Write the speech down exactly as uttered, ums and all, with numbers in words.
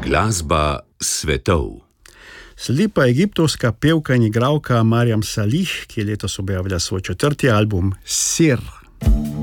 Glasba svetov. Sledi pa egiptovska pevka in igralka Marjam Salih, ki je letos objavila svoj četrti album Sir.